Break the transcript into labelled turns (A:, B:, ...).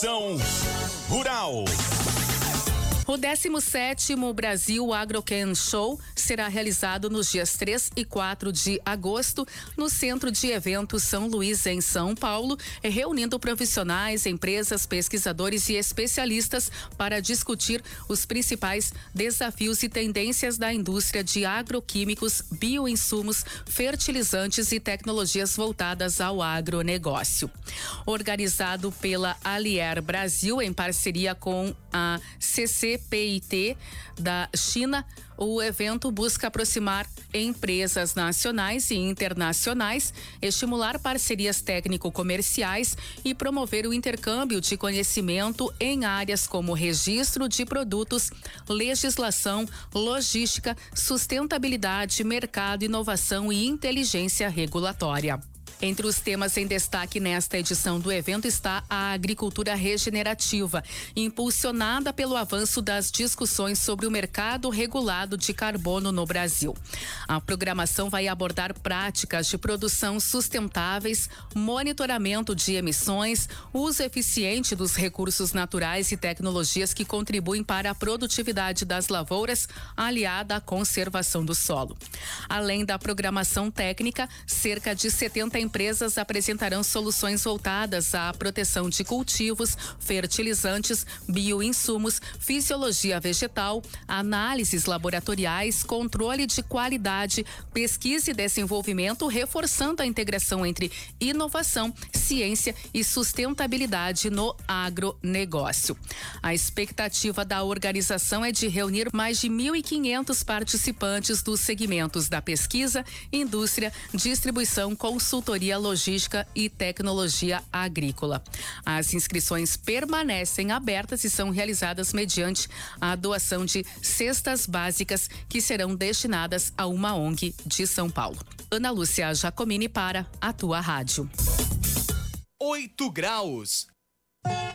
A: Rural.
B: O 17º Brasil Agrochem Show será realizado nos dias 3 e 4 de agosto no Centro de Eventos São Luís, em São Paulo, reunindo profissionais, empresas, pesquisadores e especialistas para discutir os principais desafios e tendências da indústria de agroquímicos, bioinsumos, fertilizantes e tecnologias voltadas ao agronegócio. Organizado pela Alier Brasil em parceria com a CCPIT da China, o evento busca aproximar empresas nacionais e internacionais, estimular parcerias técnico-comerciais e promover o intercâmbio de conhecimento em áreas como registro de produtos, legislação, logística, sustentabilidade, mercado, inovação e inteligência regulatória. Entre os temas em destaque nesta edição do evento está a agricultura regenerativa, impulsionada pelo avanço das discussões sobre o mercado regulado de carbono no Brasil. A programação vai abordar práticas de produção sustentáveis, monitoramento de emissões, uso eficiente dos recursos naturais e tecnologias que contribuem para a produtividade das lavouras, aliada à conservação do solo. Além da programação técnica, cerca de 70 empresas apresentarão soluções voltadas à proteção de cultivos, fertilizantes, bioinsumos, fisiologia vegetal, análises laboratoriais, controle de qualidade, pesquisa e desenvolvimento, reforçando a integração entre inovação, ciência e sustentabilidade no agronegócio. A expectativa da organização é de reunir mais de 1.500 participantes dos segmentos da pesquisa, indústria, distribuição, consultoria, logística e tecnologia agrícola. As inscrições permanecem abertas e são realizadas mediante a doação de cestas básicas que serão destinadas a uma ONG de São Paulo. Ana Lúcia Jacomini para a Tua Rádio.
A: 8 graus.